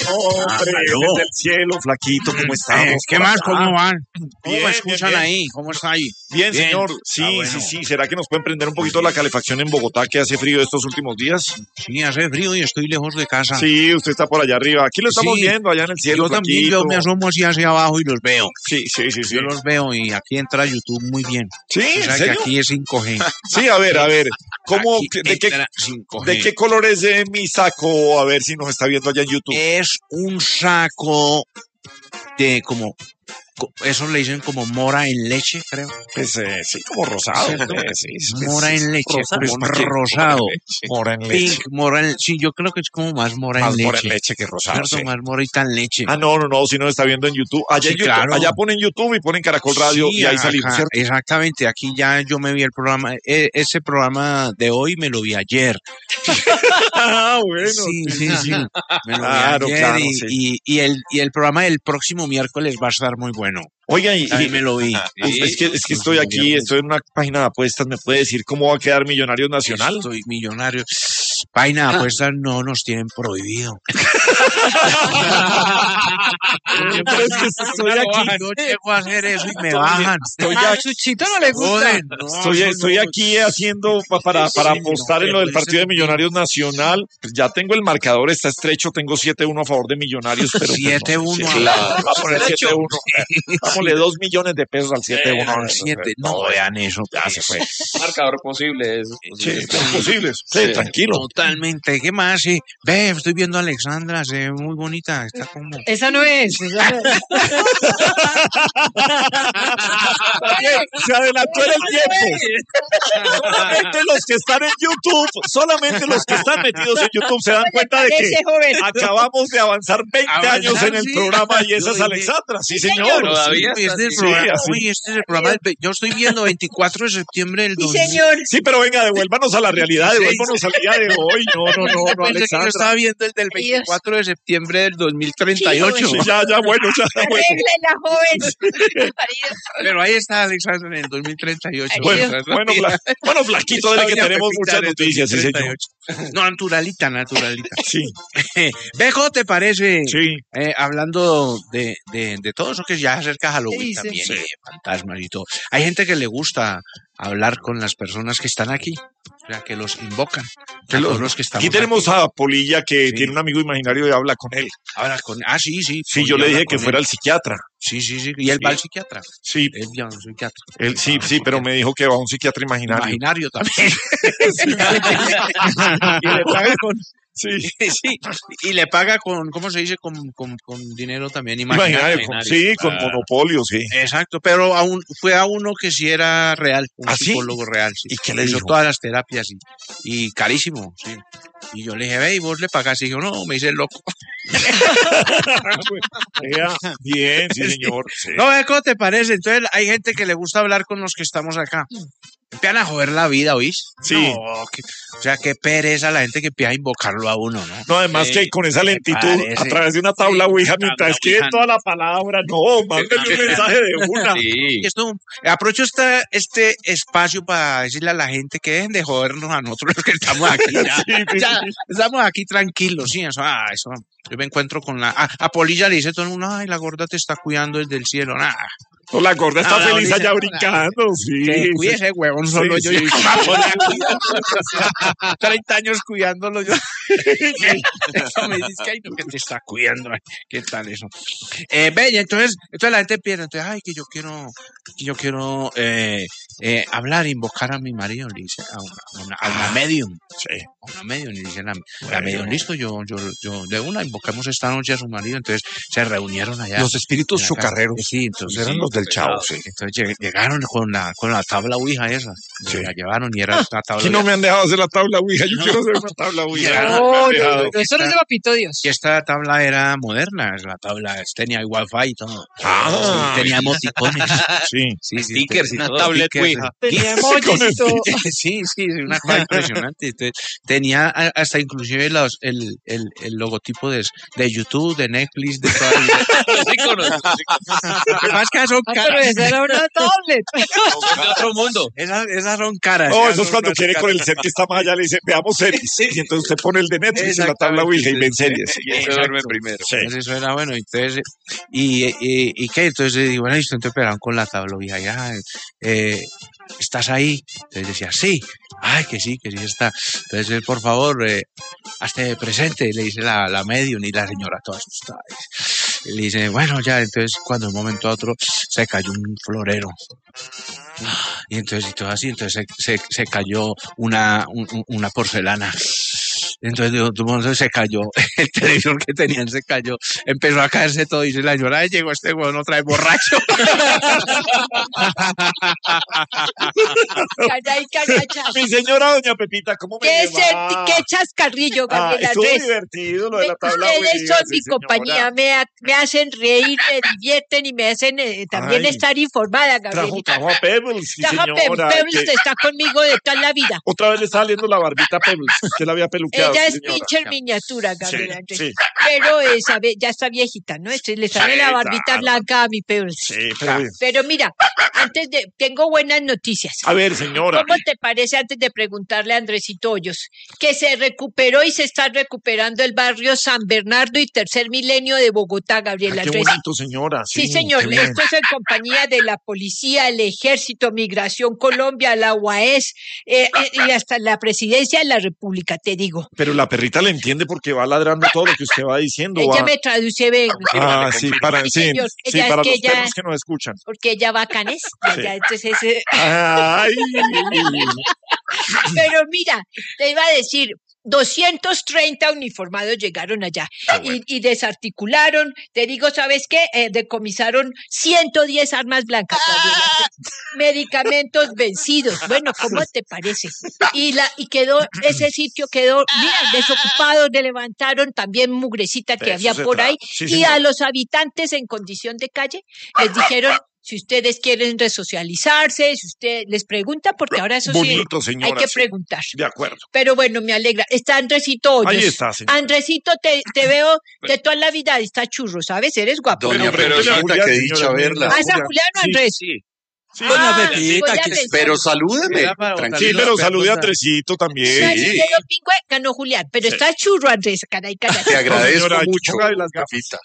Hombre, desde el cielo, flaquito, ¿cómo estamos? ¿Qué más? ¿Cómo van? ¿Cómo Bien, me escuchan bien. ahí? ¿Cómo está ahí? Bien, señor. Sí, bueno. sí. ¿Será que nos pueden prender un poquito la calefacción en Bogotá, que hace frío estos últimos días? Sí, hace frío y estoy lejos de casa. Sí, usted está por allá arriba. Aquí lo estamos Sí. viendo, allá en el cielo, Yo también, flaquito. yo me asomo así hacia abajo y los veo. Sí. Yo los veo y aquí entra YouTube muy bien. Sí, O ¿en sea que serio? aquí es 5G. Sí, a ver. ¿Cómo, Aquí de qué, entra 5G. de qué color es mi saco? A ver si nos está viendo allá en YouTube. Es un saco de eso le dicen como mora en leche, creo. Pues, sí, como rosado. ¿Cierto? Sí, Mora en leche, rosado. pues, ¿Para qué? rosado. Mora en leche. Pink, sí, yo creo que es como más mora Más en leche. mora en leche que rosado. ¿Cierto? Sí. Más morita en leche. Ah, no, si no está viendo en YouTube. Allá Sí, en YouTube, claro. allá ponen YouTube y ponen Caracol Radio Sí, y ahí acá, salimos, ¿cierto? exactamente, aquí ya yo me vi el programa, ese programa de hoy me lo vi ayer. Ah, bueno. Sí. Me lo Claro, vi ayer claro, y el programa del próximo miércoles va a estar muy bueno. Oiga, Ahí me lo vi. es que estoy aquí, estoy en una página de apuestas, ¿me puede decir cómo va a quedar Millonarios Nacional? Estoy millonario. Página de apuestas no nos tienen prohibido. Pero es que estoy aquí. Yo llego a hacer eso y me bajan. A Chuchito no le gusta. Joden, no, Estoy aquí haciendo para apostar en lo del partido de Millonarios Nacional. Pues ya tengo el marcador, está estrecho, tengo 7-1 a favor de Millonarios, pero 7-1. Claro, va a poner 7-1. Dámosle 2 millones de pesos al 7-1. No vean eso. Ya se fue. Marcador posible. Sí, es posible. Sí, tranquilo. Totalmente. ¿Qué más? Sí. Ve, estoy viendo a Alexandra, se ve muy bonita. Está como... Esa no es. Se adelantó en el tiempo. Solamente los que están en YouTube, solamente los que están metidos en YouTube se dan cuenta de que Ese joven. acabamos de avanzar 20 años en el sí. programa y esa es Alexandra. Sí, señor. Todavía Sí, este es el sí, programa. así. Uy, este es el programa. Yo estoy viendo 24 de septiembre del Sí, 2000. señor. Sí, pero venga, devuélvanos a la realidad, devuélvanos al día de hoy. No, Pensé que yo Alexandra. estaba viendo el del 24 de septiembre del 2038. Sí, ya, bueno. Arréglela, joven. Pero ahí está Alexandra en el 2038. Bueno, Flaquito, dele que tenemos muchas noticias, sí, señor. No, naturalita. Sí, Ve, ¿cómo te parece? sí. Hablando de todo eso que ya se acerca Halloween Sí, también, sí. y de fantasmas y todo. Hay gente que le gusta hablar con las personas que están aquí, o sea, que los invocan. A todos los que estamos Aquí tenemos aquí. a Polilla que Sí. tiene un amigo imaginario y habla con él. Ahora sí. Sí, yo le dije que fuera el psiquiatra. Sí. Y él va al psiquiatra. Sí, Él va al psiquiatra. él sí, pero me dijo que va a un psiquiatra imaginario. Imaginario también. Y le paga con... Sí, Sí, y le paga con, ¿cómo se dice? Con dinero también imaginario. imaginario. Con monopolio, sí. Exacto, pero fue a uno que sí era real, un ¿Ah, sí? psicólogo real. Sí. ¿Y qué le hizo dijo? todas las terapias y carísimo, sí. Y yo le dije, ve, ¿y vos le pagás? Y dijo, no, me hice el loco. Bien, sí, señor. Sí. No, ve, ¿cómo te parece? Entonces hay gente que le gusta hablar con los que estamos acá. Empiezan a joder la vida, ¿oís? Sí. No, o sea, qué pereza la gente que empieza a invocarlo a uno, ¿no? No, además que con esa lentitud, parece? a través de una tabla Ouija, Una mientras tabla escribe Ouija. toda la palabra, no, mándenle un mensaje de una. Sí. Y esto, aprovecho este espacio para decirle a la gente que dejen de jodernos a nosotros los que estamos aquí. Ya estamos aquí tranquilos, sí, eso. Yo me encuentro con a Polilla le dice todo el mundo, ay, la gorda te está cuidando desde el cielo. No, la gorda está la feliz gorda allá está- brincando, sí. Que cuide ese huevón solo yo. sí. Yo ¿cómo voy a cuidarlo? 30 años cuidándolo yo. Eso me dice que ay, no, que te está cuidando. Ay, ¿qué tal eso? Ve, y entonces la gente empieza, entonces, ay, que yo quiero hablar, invocar a mi marido, le dice a una medium. Sí. A una medium, le dice la medium, listo, yo de una invocamos esta noche a su marido, entonces se reunieron allá. Los espíritus en la casa. chocarreros. Sí, entonces Eran los del Chavo, sí. entonces llegaron con la tabla Ouija esa. Sí. La llevaron y era una tabla Aquí no me han dejado hacer la tabla Ouija, yo quiero hacer una tabla Ouija. Ya. No me han dejado. Eso no es de Papito Dios. Y esta tabla era moderna, la tabla tenía wifi y todo. Ah. Sí, tenía emoticones. Sí. Sí, Stickers y una todo. tablet Stickers. Ouija. Tenía emojis y todo. Sí, una cosa impresionante. Entonces, tenía hasta inclusive el logotipo de YouTube, de Netflix, de todo. Los iconos. Lo que pasa es que son pero esa era una tablet. De otro mundo. Esas son caras. No, esas eso es son cuando unas quiere con el caras. set que está más allá, le dice, veamos series. Y entonces usted pone el de Netflix en la tabla Ouija y ven series. Y él se duerme primero. Sí. Entonces eso era bueno, entonces, ¿y qué? Entonces digo, bueno, listo, entonces pegaron con la tabla y ya, ¿estás ahí? Entonces decía, sí, ay, que sí está. Entonces él, por favor, hazte presente, le dice la medium y la señora toda asustada. Y le dice, bueno, ya, entonces cuando de un momento a otro se cayó un florero. Y entonces, y todo así, entonces se cayó una porcelana. Entonces de un momento se cayó, el televisor que tenían se cayó, empezó a caerse todo y dice la señora, "Ay, llegó este huevón otra vez borracho". Caray, carachas. Mi señora doña Pepita, ¿cómo me lleva? Qué chascarrillo, Gabriela estuvo Andrés. divertido lo de la tabla Ustedes Ouija, son sí, mi señora. compañía, me hacen reír, me divierten y me hacen también Ay. estar informada, Gabriela. Trajo a Pebbles, sí, Traja señora. Pebbles que está conmigo de toda la vida. otra vez le está saliendo la barbita a Pebbles. Usted la había peluqueado, Ella sí, es señora. pinche en miniatura, Gabriela Sí, Andrés. sí. Pero ya está viejita, ¿no? Le sale Sí, la barbita claro. blanca a mi Pebbles. Sí, pero bien. Pero mira, tengo buenas noticias. A ver, señora. ¿Cómo te parece, antes de preguntarle a Andresito Hoyos, que se recuperó y se está recuperando el barrio San Bernardo y Tercer Milenio de Bogotá, Gabriela Ay, qué Andrés? bonito, señora. Sí, señor. qué bien. Esto es en compañía de la policía, el ejército, Migración Colombia, la UAS y hasta la presidencia de la República, te digo. Pero la perrita le entiende porque va ladrando todo lo que usted va diciendo. Ella va. me traduce, ven, Ah, sí, para, Sí, sí, señor. sí, Ella es para que los ella- perros que nos escuchan. porque ella bacanes. Sí. Entonces, Ay, pero mira, te iba a decir, 230 uniformados llegaron allá y desarticularon, te digo, ¿sabes qué? Decomisaron 110 armas blancas, Gabriela. Medicamentos vencidos. Bueno, ¿cómo te parece? Y quedó, ese sitio quedó, mira, desocupado, le levantaron también mugrecita que De había eso se por ahí, trata. Sí, y señor. a los habitantes en condición de calle les dijeron, si ustedes quieren resocializarse, si usted les pregunta, porque ahora eso bonito, sí, señora. hay que sí. preguntar. De acuerdo. Pero bueno, me alegra. Está Andresito Hoyos. Ahí está, señora. Andresito, te veo de toda la vida. Está churro, ¿sabes? Eres guapo. Doña Pero Pepita, Julián, qué señora, dicha verla. ¿Vas a Julián o Sí, Andrés? Sí. Sí, Ah, Pepita, voy a que- pensar. pero salúdeme. Era para Tranquilo. sí, botarle pero los salude a perros Andresito también. Sí. Pero pingüe ganó Julián, pero Sí. está churro, Andrés. Caray, caray. Te agradezco señora, mucho, póngale las gafas. Pepita.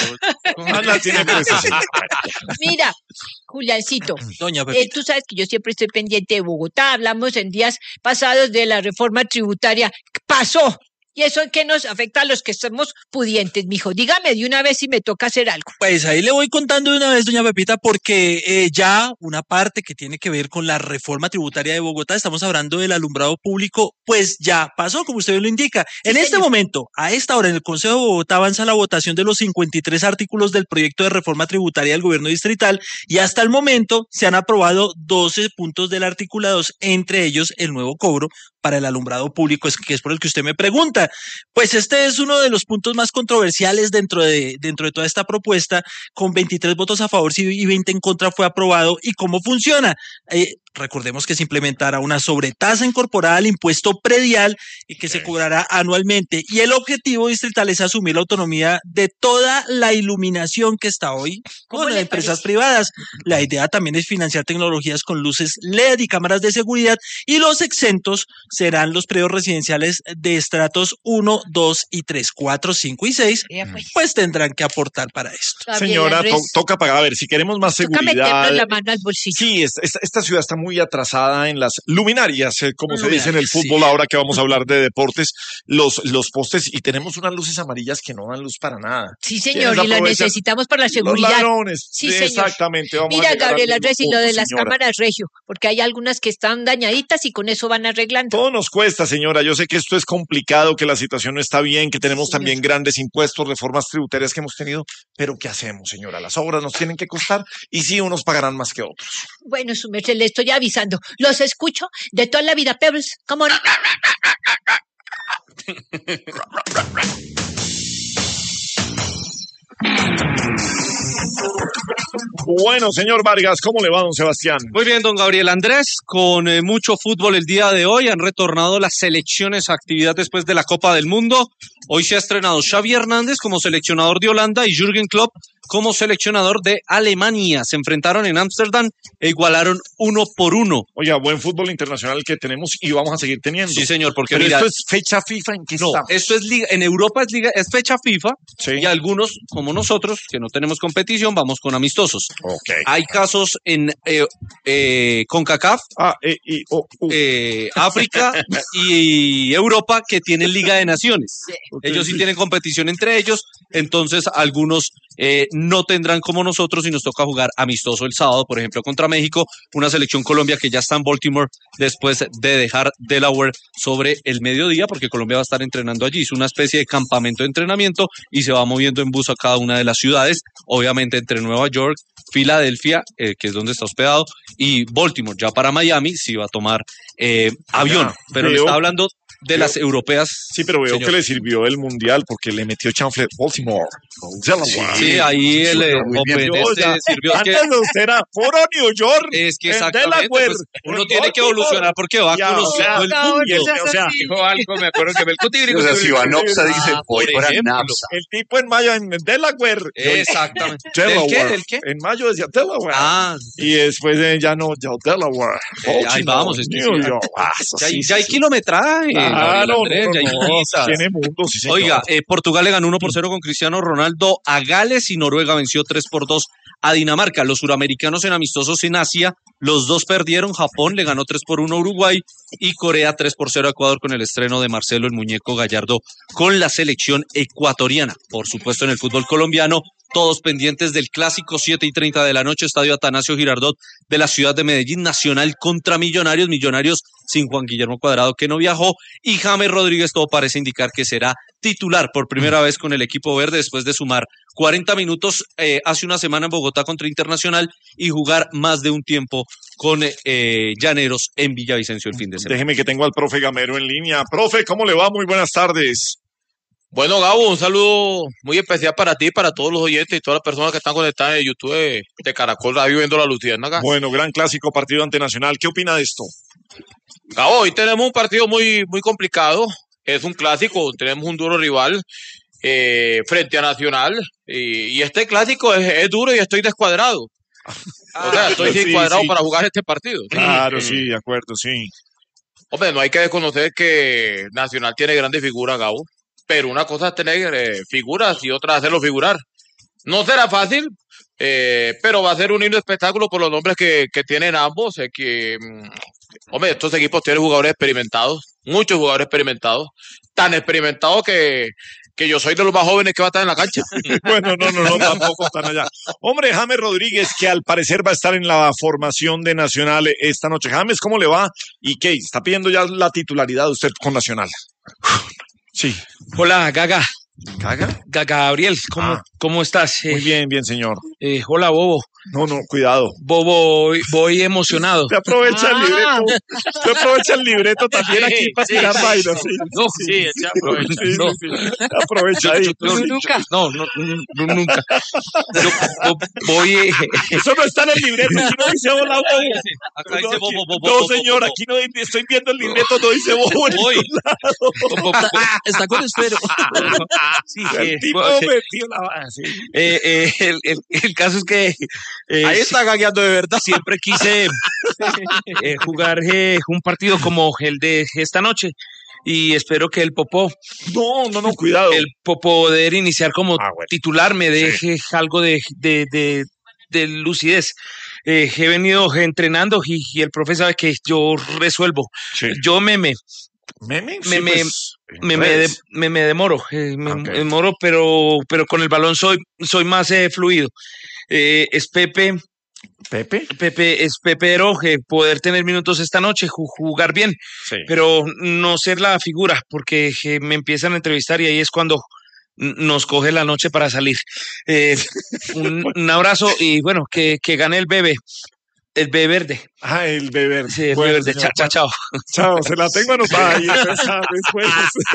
Ah, Ah, la tiene presa, sí. mira, Juliancito, Doña tú sabes que yo siempre estoy pendiente de Bogotá. Hablamos en días pasados de la reforma tributaria. Pasó. ¿Y eso en qué nos afecta a los que somos pudientes, mijo? Dígame de una vez si me toca hacer algo. Pues ahí le voy contando de una vez, doña Pepita, porque ya una parte que tiene que ver con la reforma tributaria de Bogotá, estamos hablando del alumbrado público, pues ya pasó, como usted lo indica. En este señor. momento, a esta hora, en el Consejo de Bogotá avanza la votación de los 53 artículos del proyecto de reforma tributaria del gobierno distrital y hasta el momento se han aprobado 12 puntos del articulados, entre ellos el nuevo cobro para el alumbrado público, que es por el que usted me pregunta. Pues este es uno de los puntos más controversiales dentro de toda esta propuesta. Con 23 votos a favor y 20 en contra fue aprobado. ¿Y cómo funciona? Recordemos que se implementará una sobretasa incorporada al impuesto predial y que se cobrará anualmente. Y el objetivo distrital es asumir la autonomía de toda la iluminación que está hoy ¿Cómo con le empresas parece? privadas. La idea también es financiar tecnologías con luces LED y cámaras de seguridad, y los exentos serán los predios residenciales de estratos 1, 2 y 3, 4, 5 y 6, Vea, pues. pues tendrán que aportar para esto. Gabriel Señora, Andrés, toca pagar. A ver, si queremos más toca seguridad. meternos la mano al bolsillo. Sí, esta ciudad está muy atrasada en las luminarias, como se dice en el Luminarias, fútbol, sí. ahora que vamos a hablar de deportes, los postes, y tenemos unas luces amarillas que no dan luz para nada. Sí, señor, y lo aprovechan necesitamos para la Los seguridad. ladrones. Sí, señor. Exactamente. Vamos a Mira, llegar al Gabriel mismo Andrés, y lo de punto, las señora. cámaras regio, porque hay algunas que están dañaditas y con eso van arreglando. Todo nos cuesta, señora. Yo sé que esto es complicado, que la situación no está bien, que tenemos Señor. también grandes impuestos, reformas tributarias que hemos tenido, pero ¿qué hacemos, señora? Las obras nos tienen que costar y sí, unos pagarán más que otros. Bueno, su merced, le estoy avisando. Los escucho de toda la vida, Pebbles. ¿Cómo no? Bueno, señor Vargas, ¿cómo le va, don Sebastián? Muy bien, don Gabriel Andrés, con mucho fútbol el día de hoy. Han retornado las selecciones a actividad después de la Copa del Mundo. Hoy se ha estrenado Xavi Hernández como seleccionador de Holanda y Jürgen Klopp como seleccionador de Alemania. Se enfrentaron en Ámsterdam e igualaron 1-1. Oiga, buen fútbol internacional que tenemos y vamos a seguir teniendo. Sí, señor, porque Pero mira, esto es fecha FIFA, ¿en qué no, estamos? esto es liga, en Europa es fecha FIFA Sí. y algunos, como nosotros, que no tenemos competición, vamos con amistosos. Ok. Hay casos en CONCACAF, África y Europa que tienen Liga de Naciones. Ellos sí tienen competición entre ellos, entonces algunos no tendrán como nosotros y nos toca jugar amistoso el sábado, por ejemplo, contra México, una selección Colombia que ya está en Baltimore después de dejar Delaware sobre el mediodía, porque Colombia va a estar entrenando allí. Es una especie de campamento de entrenamiento y se va moviendo en bus a cada una de las ciudades, obviamente entre Nueva York, Filadelfia, que es donde está hospedado, y Baltimore. Ya para Miami sí va a tomar avión, pero le veo- está hablando de las europeas. Sí, pero veo señor. que le sirvió el mundial porque le metió chanfle Baltimore. Delaware. Sí, ahí el muy bien. Open este sirvió. Es que, Antes de usted era puro New York. es que en exactamente, Delaware, pues, uno en tiene que Baltimore. evolucionar porque va Ya, conociendo el no, mundo. no, o sea, Dijo algo, me acuerdo que me O sea, si Vanopsa dice, voy por para ejemplo. Napsa. el tipo en mayo en Delaware. Exactamente. Delaware. ¿El qué? En mayo decía Delaware. Ah, Y después ya no, ya Delaware. ahí Baltimore, vamos, es que New sí. York. eso ya, sí, ya hay sí, sí. kilometraje. Gabriel Claro, Andrés, ya hay visas. tiene mundo, sí, señor. Oiga, Portugal le ganó 1-0 con Cristiano Ronaldo a Gales y Noruega venció 3-2 a Dinamarca. Los suramericanos en amistosos en Asia, los dos perdieron. Japón le ganó 3-1 a Uruguay y Corea 3-0 a Ecuador con el estreno de Marcelo el Muñeco Gallardo con la selección ecuatoriana. Por supuesto, en el fútbol colombiano, todos pendientes del clásico 7:30 de la noche, Estadio Atanasio Girardot de la ciudad de Medellín, Nacional contra Millonarios, Millonarios sin Juan Guillermo Cuadrado que no viajó y James Rodríguez todo parece indicar que será titular por primera vez con el equipo verde después de sumar 40 minutos hace una semana en Bogotá contra Internacional y jugar más de un tiempo con Llaneros en Villavicencio el fin de semana. Déjeme que tengo al profe Gamero en línea. Profe, ¿cómo le va? Muy buenas tardes. Bueno, Gabo, un saludo muy especial para ti, para todos los oyentes y todas las personas que están conectadas en YouTube de Caracol Radio viendo la Luciérnaga. Bueno, gran clásico partido ante Nacional. ¿Qué opina de esto? Gabo, hoy tenemos un partido muy complicado. Es un clásico, tenemos un duro rival frente a Nacional. Y este clásico es duro y estoy descuadrado. O sea, estoy Sí, descuadrado sí. para jugar este partido. Claro, sí, de acuerdo, sí. Hombre, no hay que desconocer que Nacional tiene grandes figuras, Gabo. Pero una cosa es tener figuras y otra hacerlo figurar. No será fácil, pero va a ser un lindo espectáculo por los nombres que tienen ambos. Hombre, estos equipos tienen jugadores experimentados, muchos jugadores experimentados, tan experimentados que yo soy de los más jóvenes que va a estar en la cancha. Bueno, no, tampoco están allá. Hombre, James Rodríguez, que al parecer va a estar en la formación de Nacional esta noche. James, ¿cómo le va? ¿Y qué? ¿Está pidiendo ya la titularidad de usted con Nacional? Sí. Hola, Gaga. ¿Caga? Gabriel, ¿cómo estás? Muy bien, señor. Hola, Bobo. No, cuidado. Bobo, voy emocionado. Usted aprovecha el libreto. Usted aprovecha el libreto también aquí para tirar vainas. Sí, No, sí, se aprovecha. sí, No. sí. Aprovecha ahí. Nunca. No, nunca. Yo voy. Eso no está en el libreto. Aquí no dice hola, bobo. Acá dice bobo, bobo, No, bobo, señor, bobo. aquí no estoy viendo el libreto, no dice bobo. en Voy. ningún lado. Está con espero. Sí, El tipo metió la vara, sí. el caso es que Ahí está gagueando de verdad. siempre quise jugar un partido como el de esta noche y espero que el Popó, No, cuidado. el poder iniciar como Ah, bueno. titular me deje algo de lucidez. He venido entrenando y el profe sabe que yo resuelvo. Sí. Yo ¿Meme? me demoro, Ok. demoro, pero con el balón soy más fluido. Es ¿Pepe? Pepero, poder tener minutos esta noche, jugar bien, Sí. pero no ser la figura, porque me empiezan a entrevistar y ahí es cuando nos coge la noche para salir. Un abrazo y bueno, que gane el bebé verde. Ah, el beber. Sí, el Bueno, bebé verde. señor. Chao. Chao, se la tengo anotada ahí. Después,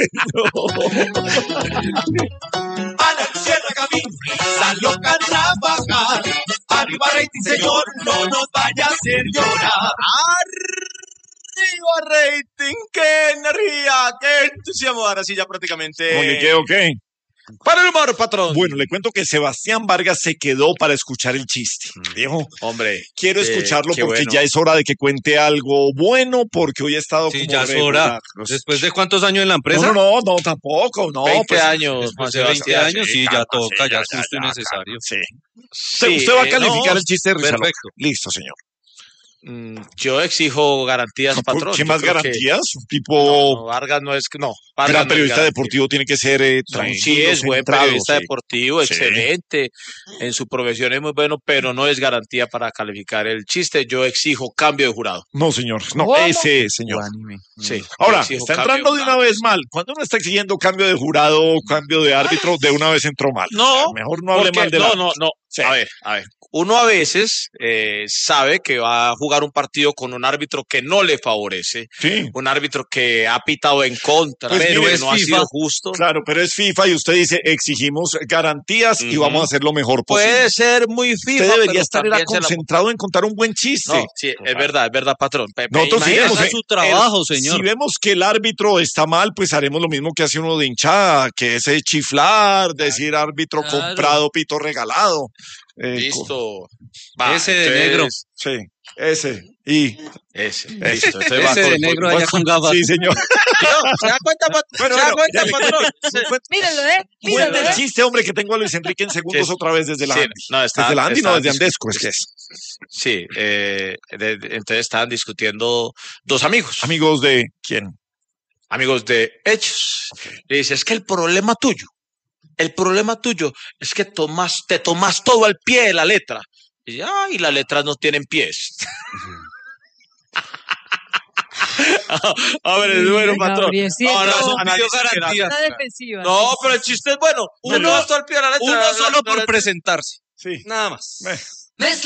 A la Luciérnaga mi risa loca a trabajar. Arriba rating, señor, no nos vaya a hacer llorar. Arriba rating, qué energía, qué entusiasmo. Ahora sí ya prácticamente. Oye, ¿qué? Para el humor, patrón. Bueno, le cuento que Sebastián Vargas se quedó para escuchar el chiste. Dijo, Hombre, quiero escucharlo qué porque bueno. ya es hora de que cuente algo bueno, porque hoy ha estado Sí, como ya es regular. hora. Después de cuántos años en la empresa. No, tampoco, no. 20 pues, años, Después Juan de 20 Sebastián. años, sí, ya calma, toca, sí, ya es justo y necesario. calma, sí. Sí, Usted va a calificar no, el chiste de Risa Loca. perfecto. Listo, señor. Yo exijo garantías, patrón. ¿Qué Yo más creo que- garantías? Un No, tipo no, Vargas no es que no. Vargas gran no es periodista garantía. deportivo tiene que ser No, tranquilo, sí, es buen centrado, periodista sí. deportivo, Sí. excelente. En su profesión es muy bueno, pero no es garantía para calificar el chiste. Yo exijo cambio de jurado. No, señor. No, ¿Cómo? ese señor. Sí. Ahora, exijo está cambio entrando de una jurado. vez mal. Cuando uno está exigiendo cambio de jurado, cambio de árbitro, de una vez entró mal. No, Mejor no hable porque- mal de no. Sí. A ver. Uno a veces sabe que va a jugar un partido con un árbitro que no le favorece, Sí, un árbitro que ha pitado en contra, Pues pero mire, que no ha FIFA. sido justo. claro, pero es FIFA y usted dice exigimos garantías y Ujú. vamos a hacer lo mejor posible. Puede ser muy FIFA, Usted debería pero estar era también se la- concentrado en contar un buen chiste. No, sí, es verdad, patrón. Nosotros Imagínese, iremos, Haga su trabajo, Si señor. vemos que el árbitro está mal, pues haremos lo mismo que hace uno de hinchada, que es chiflar, decir árbitro Claro. comprado, pito regalado. Listo. Ese de negro. Sí, ese. Y Ese, listo. Entonces va Ese de con- negro va allá con gafas. sí, señor. ¿Se da cuenta, Bueno, ¿Se da bueno, cuenta, ya le- patrón? Mírenlo, Cuenta mírenlo, el chiste, hombre, que tengo a Luis Enrique en segundos Sí. otra vez desde la Sí, Andy. no, está- desde la Andy, no, está desde Andesco, es que es. Sí, entonces estaban discutiendo dos amigos, Amigos de quién. amigos de ellos. Le dice, es que el problema tuyo es que te tomas todo al pie de la letra. Y dice, ay, las letras no tienen pies. A ver, es bueno, patrón. Gabriel, sí, No, no, eso analiza garantía. Una defensiva. No, pero el chiste es bueno. Uno Uno- todo al pie de la letra. Uno solo por presentarse. Sí. Nada más. Eh. Mezcla